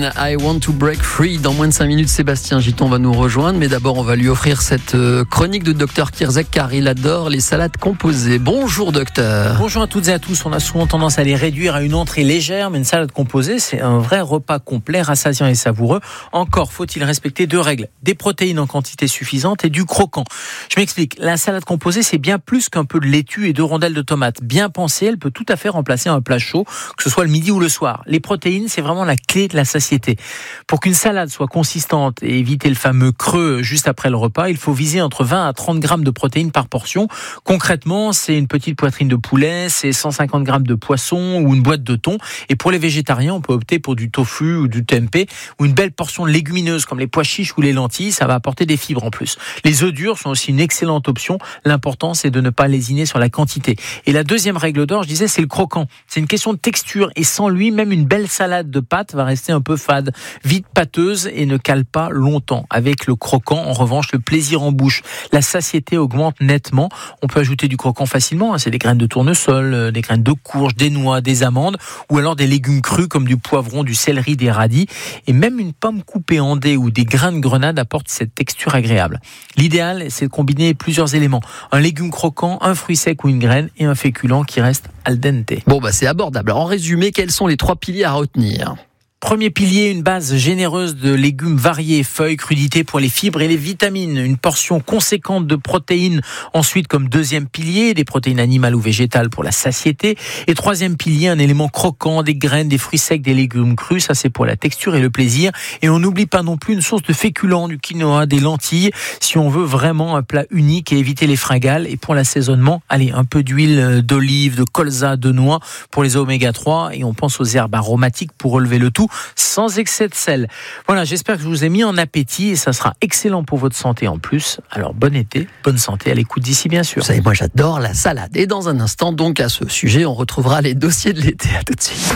Queen, I Want to Break Free. Dans moins de 5 minutes, Sébastien Giton va nous rejoindre. Mais d'abord, on va lui offrir cette chronique de Dr Kirzek, car il adore les salades composées. Bonjour docteur. Bonjour à toutes et à tous. On a souvent tendance à les réduire à une entrée légère, mais une salade composée, c'est un vrai repas complet, rassasiant et savoureux. Encore faut-il respecter 2 règles. Des protéines en quantité suffisante et du croquant. Je m'explique. La salade composée, c'est bien plus qu'un peu de laitue et 2 rondelles de tomates. Bien pensée, elle peut tout à fait remplacer un plat chaud, que ce soit le midi ou le soir. Les protéines, c'est vraiment la clé de la satiété. Pour qu'une salade soit consistante et éviter le fameux creux juste après le repas, il faut viser entre 20 à 30 grammes de protéines par portion. Concrètement, c'est une petite poitrine de poulet, c'est 150 grammes de poisson ou une boîte de thon. Et pour les végétariens, on peut opter pour du tofu ou du tempeh ou une belle portion de légumineuses comme les pois chiches ou les lentilles. Ça va apporter des fibres en plus. Les œufs durs sont aussi une excellente option. L'important, c'est de ne pas lésiner sur la quantité. Et la deuxième règle d'or, je disais, c'est le croquant. C'est une question de texture et sans lui, même une belle salade de pâtes va rester un peu fade, vite pâteuse et ne cale pas longtemps. Avec le croquant, en revanche, le plaisir en bouche, la satiété augmente nettement. On peut ajouter du croquant facilement, c'est des graines de tournesol, des graines de courge, des noix, des amandes ou alors des légumes crus comme du poivron, du céleri, des radis. Et même une pomme coupée en dés ou des grains de grenade apportent cette texture agréable. L'idéal, c'est de combiner plusieurs éléments. Un légume croquant, un fruit sec ou une graine et un féculent qui reste al dente. Bon, c'est abordable. En résumé, quels sont les 3 piliers à retenir ? Premier pilier, une base généreuse de légumes variés, feuilles, crudités pour les fibres et les vitamines. Une portion conséquente de protéines. Ensuite, comme deuxième pilier, des protéines animales ou végétales pour la satiété. Et troisième pilier, un élément croquant, des graines, des fruits secs, des légumes crus. Ça, c'est pour la texture et le plaisir. Et on n'oublie pas non plus une source de féculents, du quinoa, des lentilles, si on veut vraiment un plat unique et éviter les fringales. Et pour l'assaisonnement, allez, un peu d'huile d'olive, de colza, de noix pour les oméga 3. Et on pense aux herbes aromatiques pour relever le tout, sans excès de sel. Voilà, j'espère que je vous ai mis en appétit et ça sera excellent pour votre santé en plus. Alors bon été, bonne santé à l'écoute d'ici bien sûr. Vous savez, moi j'adore la salade. Et dans un instant, donc à ce sujet, on retrouvera les dossiers de l'été. À tout de suite.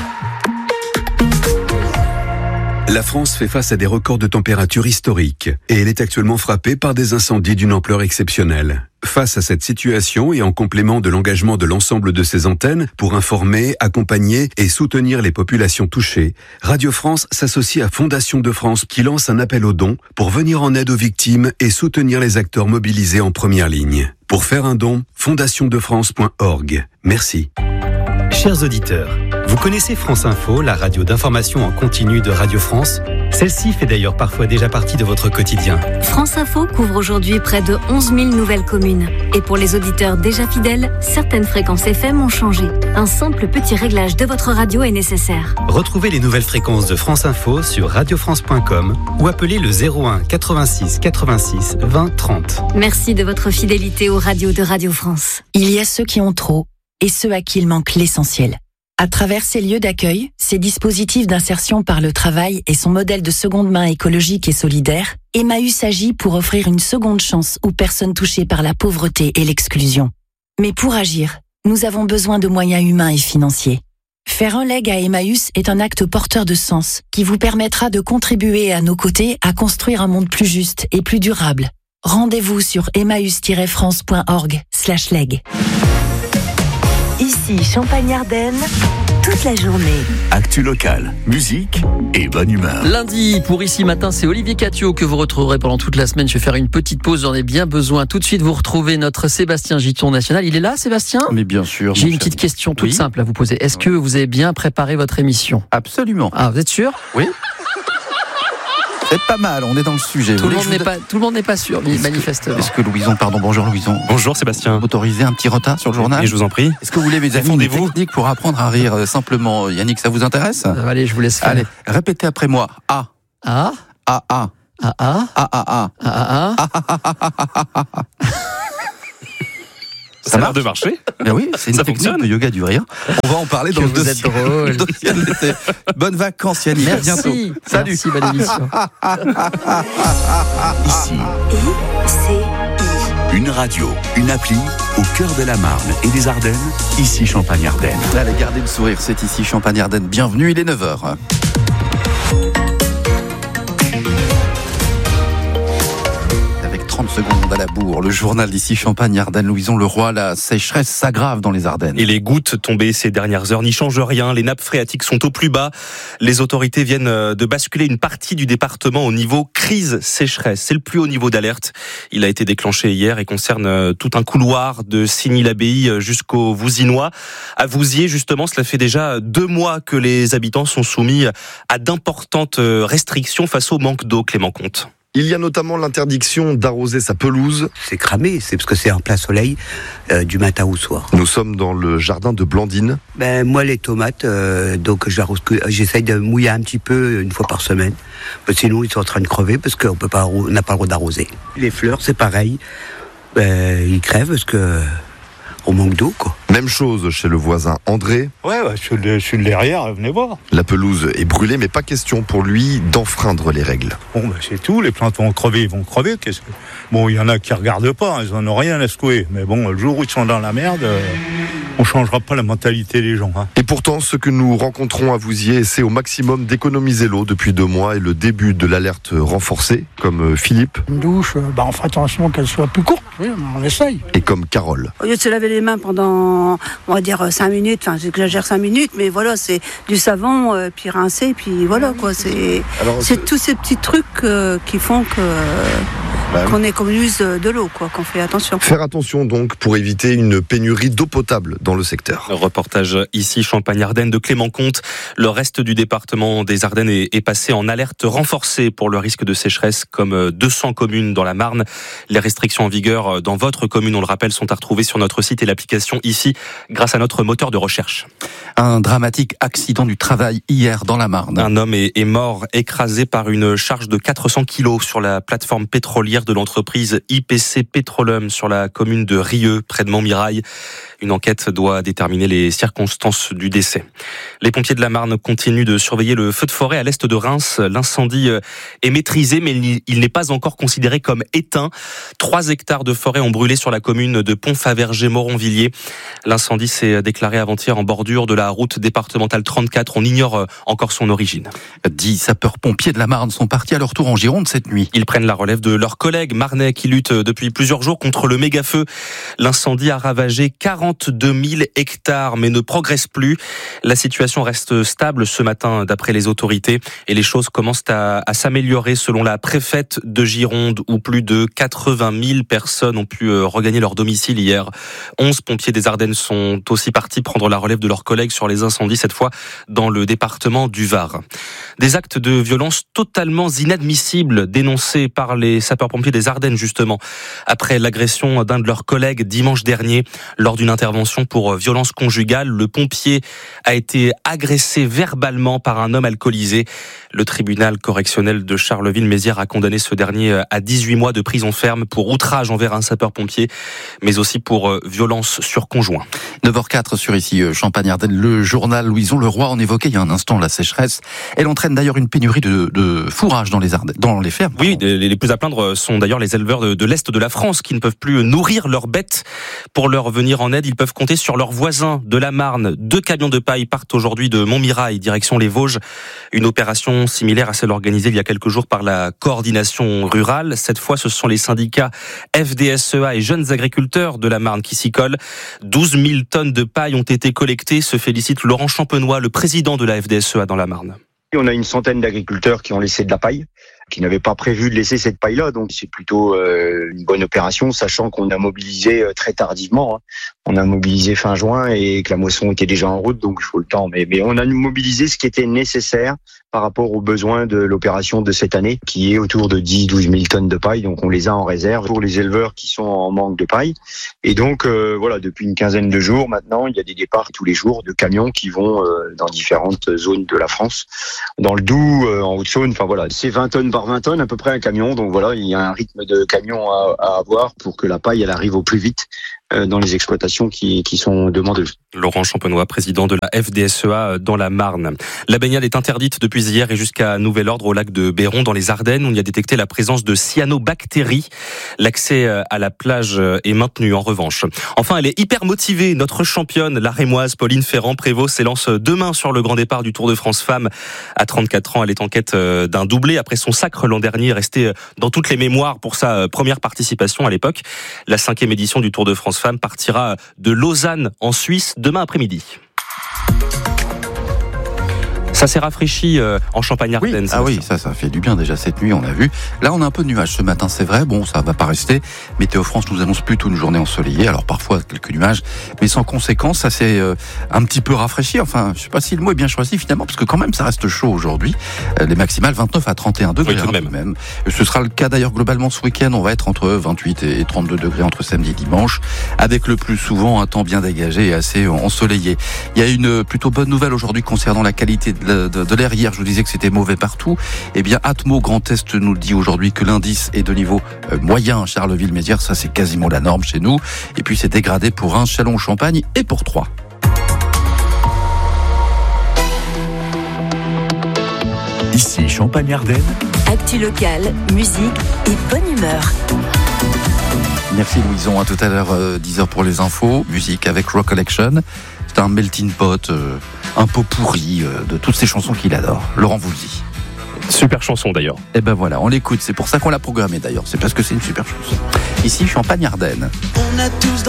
La France fait face à des records de température historiques et elle est actuellement frappée par des incendies d'une ampleur exceptionnelle. Face à cette situation et en complément de l'engagement de l'ensemble de ses antennes pour informer, accompagner et soutenir les populations touchées, Radio France s'associe à Fondation de France qui lance un appel aux dons pour venir en aide aux victimes et soutenir les acteurs mobilisés en première ligne. Pour faire un don, fondationdefrance.org. Merci. Chers auditeurs, vous connaissez France Info, la radio d'information en continu de Radio France ? Celle-ci fait d'ailleurs parfois déjà partie de votre quotidien. France Info couvre aujourd'hui près de 11 000 nouvelles communes. Et pour les auditeurs déjà fidèles, certaines fréquences FM ont changé. Un simple petit réglage de votre radio est nécessaire. Retrouvez les nouvelles fréquences de France Info sur radiofrance.com ou appelez le 01 86 86 20 30. Merci de votre fidélité aux radios de Radio France. Il y a ceux qui ont trop et ceux à qui il manque l'essentiel. À travers ces lieux d'accueil, ces dispositifs d'insertion par le travail et son modèle de seconde main écologique et solidaire, Emmaüs agit pour offrir une seconde chance aux personnes touchées par la pauvreté et l'exclusion. Mais pour agir, nous avons besoin de moyens humains et financiers. Faire un leg à Emmaüs est un acte porteur de sens qui vous permettra de contribuer à nos côtés à construire un monde plus juste et plus durable. Rendez-vous sur emmaüs-france.org/leg. Ici Champagne-Ardenne, toute la journée. Actu locale, musique et bonne humeur. Lundi, pour Ici Matin, c'est Olivier Catio que vous retrouverez pendant toute la semaine. Je vais faire une petite pause, j'en ai bien besoin. Tout de suite, vous retrouvez notre Sébastien Giton national. Il est là, Sébastien ? Mais bien sûr. J'ai une petite question toute simple à vous poser. Est-ce que vous avez bien préparé votre émission ? Absolument. Ah, vous êtes sûr ? Oui. C'est pas mal, on est dans le sujet. Tout le monde n'est pas sûr, manifestement. Est-ce que Louison, bonjour Louison. Bonjour Sébastien. Vous autorisez un petit retard sur le journal ? Et je vous en prie. Est-ce que vous voulez mes amis une technique pour apprendre à rire simplement ? Yannick, ça vous intéresse ? Allez, je vous laisse faire. Allez, répétez après moi. A. A. A. A. A. A. A. A. A. Ça a l'air de marcher. Ben oui, c'est une technique de yoga du rire. On va en parler dans le dossier. Vous êtes drôle. Bonnes vacances Yannick, à bientôt. Salut. Merci, bonne émission. Ici. Une radio, une appli au cœur de la Marne et des Ardennes. Ici Champagne-Ardenne. Allez, gardez le sourire, c'est ici Champagne-Ardenne. Bienvenue, il est 9h. 30 secondes à la bourre. Le journal d'ici Champagne-Ardenne, Louison Leroy, la sécheresse s'aggrave dans les Ardennes. Et les gouttes tombées ces dernières heures n'y changent rien. Les nappes phréatiques sont au plus bas. Les autorités viennent de basculer une partie du département au niveau crise sécheresse. C'est le plus haut niveau d'alerte. Il a été déclenché hier et concerne tout un couloir de Signy-l'Abbaye jusqu'au Vouzinois. À Vouziers, justement, cela fait déjà 2 mois que les habitants sont soumis à d'importantes restrictions face au manque d'eau, Clément Comte. Il y a notamment l'interdiction d'arroser sa pelouse. C'est cramé, c'est parce que c'est en plein soleil du matin au soir. Nous sommes dans le jardin de Blandine. Moi, les tomates, donc j'essaye de mouiller un petit peu une fois par semaine. Sinon, ils sont en train de crever parce qu'on n'a pas le droit d'arroser. Les fleurs, c'est pareil. Ils crèvent parce que on manque d'eau, quoi. Même chose chez le voisin André. Ouais, sur le derrière, venez voir. La pelouse est brûlée, mais pas question pour lui d'enfreindre les règles. Bon, c'est tout, les plantes vont crever, Bon, il y en a qui regardent pas, ils en ont rien à secouer. Mais bon, le jour où ils sont dans la merde, on changera pas la mentalité des gens. Et pourtant, ce que nous rencontrons à Vouziers essaie au maximum d'économiser l'eau depuis 2 mois et le début de l'alerte renforcée, comme Philippe. Une douche, on fait attention qu'elle soit plus courte, oui, on essaye. Et comme Carole. Au lieu de se laver les mains pendant, on va dire 5 minutes, enfin j'exagère 5 minutes, mais voilà, c'est du savon, puis rincer, puis voilà quoi. C'est tous ces petits trucs qui font qu'on économise de l'eau, quoi, qu'on fait attention. Faire attention donc pour éviter une pénurie d'eau potable dans le secteur. Reportage ici Champagne-Ardenne de Clément Comte. Le reste du département des Ardennes est passé en alerte renforcée pour le risque de sécheresse, comme 200 communes dans la Marne. Les restrictions en vigueur dans votre commune, on le rappelle, sont à retrouver sur notre site et l'application ici grâce à notre moteur de recherche. Un dramatique accident du travail hier dans la Marne. Un homme est mort écrasé par une charge de 400 kilos sur la plateforme pétrolière de l'entreprise IPC Petroleum sur la commune de Rieux, près de Montmirail. Une enquête doit déterminer les circonstances du décès. Les pompiers de la Marne continuent de surveiller le feu de forêt à l'est de Reims. L'incendie est maîtrisé, mais il n'est pas encore considéré comme éteint. 3 hectares de forêt ont brûlé sur la commune de Pont-Faverger-Moronvilliers. L'incendie s'est déclaré avant-hier en bordure de la route départementale 34. On ignore encore son origine. 10 sapeurs-pompiers de la Marne sont partis à leur tour en Gironde cette nuit. Ils prennent la relève de leurs collègues marnais qui luttent depuis plusieurs jours contre le méga-feu. L'incendie a ravagé 42 000 hectares, mais ne progresse plus. La situation reste stable ce matin d'après les autorités et les choses commencent à s'améliorer selon la préfète de Gironde où plus de 80 000 personnes ont pu regagner leur domicile hier. 11 pompiers des Ardennes sont aussi partis prendre la relève de leurs collègues sur les incendies, cette fois dans le département du Var. Des actes de violence totalement inadmissibles dénoncés par les sapeurs-pompiers des Ardennes justement après l'agression d'un de leurs collègues dimanche dernier lors d'une intervention pour violence conjugale. Le pompier a été agressé verbalement par un homme alcoolisé. Le tribunal correctionnel de Charleville-Mézières a condamné ce dernier à 18 mois de prison ferme pour outrage envers un sapeur-pompier, mais aussi pour violence sur conjoint. 9h04 sur ici Champagne-Ardenne, le journal Louison Leroy. On évoquait il y a un instant la sécheresse. Elle entraîne d'ailleurs une pénurie de fourrage dans les Ardennes, dans les fermes. Oui, les plus à plaindre sont d'ailleurs les éleveurs de l'Est de la France qui ne peuvent plus nourrir leurs bêtes. Pour leur venir en aide, ils peuvent compter sur leurs voisins de la Marne. 2 camions de paille partent aujourd'hui de Montmirail, direction les Vosges. Une opération similaire à celle organisée il y a quelques jours par la coordination rurale. Cette fois, ce sont les syndicats FDSEA et Jeunes Agriculteurs de la Marne qui s'y collent. 12 000 tonnes de paille ont été collectées, se félicite Laurent Champenois, le président de la FDSEA dans la Marne. On a une centaine d'agriculteurs qui ont laissé de la paille, qui n'avaient pas prévu de laisser cette paille-là, donc c'est plutôt une bonne opération, sachant qu'on a mobilisé très tardivement. On a mobilisé fin juin et que la moisson était déjà en route, donc il faut le temps. Mais on a mobilisé ce qui était nécessaire par rapport aux besoins de l'opération de cette année, qui est autour de 10-12 000 tonnes de paille, donc on les a en réserve pour les éleveurs qui sont en manque de paille. Et donc voilà, depuis une quinzaine de jours maintenant, il y a des départs tous les jours de camions qui vont dans différentes zones de la France. Dans le Doubs, en Haute-Saône, enfin voilà, c'est 20 tonnes par 20 tonnes à peu près un camion, donc voilà, il y a un rythme de camion à avoir pour que la paille elle arrive au plus vite dans les exploitations qui sont demandeuses. Laurent Champenois, président de la FDSEA dans la Marne. La baignade est interdite depuis hier et jusqu'à nouvel ordre au lac de Béron dans les Ardennes. On y a détecté la présence de cyanobactéries. L'accès à la plage est maintenu en revanche. Enfin, elle est hyper motivée. Notre championne, la Rémoise Pauline Ferrand-Prévot, s'élance demain sur le grand départ du Tour de France Femmes. À 34 ans, elle est en quête d'un doublé après son sacre l'an dernier, resté dans toutes les mémoires pour sa première participation à l'époque. La 5e édition du Tour de France Femmes partira de Lausanne en Suisse demain après-midi. Ça s'est rafraîchi en Champagne-Ardenne. Oui. Ah oui, ça fait du bien déjà cette nuit, on a vu. Là, on a un peu de nuages ce matin, c'est vrai. Bon, ça va pas rester. Météo France nous annonce plutôt une journée ensoleillée. Alors parfois quelques nuages, mais sans conséquence. Ça s'est un petit peu rafraîchi. Enfin, je sais pas si le mot est bien choisi finalement, parce que quand même, ça reste chaud aujourd'hui. Les maximales 29 à 31 degrés. Oui, tout de même. Ce sera le cas d'ailleurs globalement ce week-end. On va être entre 28 et 32 degrés entre samedi et dimanche, avec le plus souvent un temps bien dégagé et assez ensoleillé. Il y a une plutôt bonne nouvelle aujourd'hui concernant la qualité de l'air. Hier, je vous disais que c'était mauvais partout. Eh bien, Atmo Grand Est nous dit aujourd'hui que l'indice est de niveau moyen à Charleville-Mézières. Ça, c'est quasiment la norme chez nous. Et puis, c'est dégradé pour Reims, Châlons, Champagne et pour Troyes. Ici, Champagne-Ardenne. Actu locale, musique et bonne humeur. Merci Louison, à tout à l'heure 10h pour les infos, musique avec Rock Collection. C'est un melting pot, un pot pourri de toutes ces chansons qu'il adore. Laurent vous le dit. Super chanson d'ailleurs. Et ben voilà, on l'écoute, c'est pour ça qu'on l'a programmé d'ailleurs, c'est parce que c'est une super chanson. Ici Champagne-Ardenne. On a tous